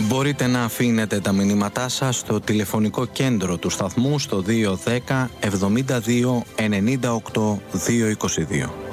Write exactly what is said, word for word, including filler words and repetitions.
Μπορείτε να αφήνετε τα μηνύματά σας στο τηλεφωνικό κέντρο του σταθμού στο δύο ένα μηδέν εβδομήντα δύο ενενήντα οκτώ διακόσια είκοσι δύο.